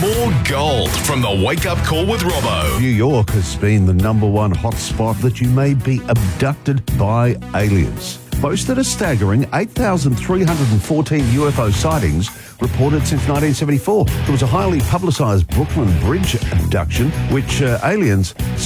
More gold from the Wake Up Call with Robbo. New York has been the number one hotspot that you may be abducted by aliens. Boasted a staggering 8,314 UFO sightings reported since 1974. There was a highly publicised Brooklyn Bridge abduction, which aliens